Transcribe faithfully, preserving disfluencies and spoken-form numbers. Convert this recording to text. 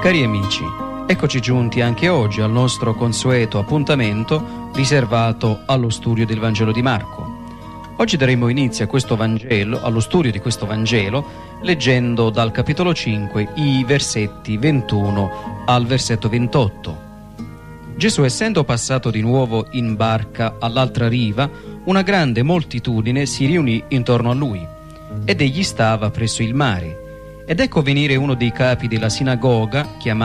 Cari amici, eccoci giunti anche oggi al nostro consueto appuntamento riservato allo studio del Vangelo di Marco. Oggi daremo inizio a questo Vangelo, allo studio di questo Vangelo, leggendo dal capitolo cinque i versetti ventuno al versetto ventotto. Gesù, essendo passato di nuovo in barca all'altra riva, una grande moltitudine si riunì intorno a lui, ed egli stava presso il mare. Ed ecco venire uno dei capi della sinagoga, chiamato